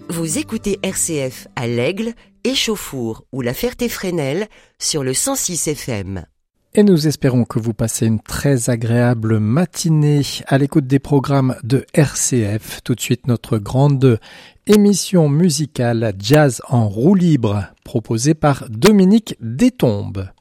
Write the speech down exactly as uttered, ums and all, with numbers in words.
Vous écoutez R C F à l'Aigle, Échauffour ou la Ferté-Fresnel sur le cent six F M. Et nous espérons que vous passez une très agréable matinée à l'écoute des programmes de R C F. Tout de suite, notre grande émission musicale Jazz en roue libre, proposée par Dominique Détombe.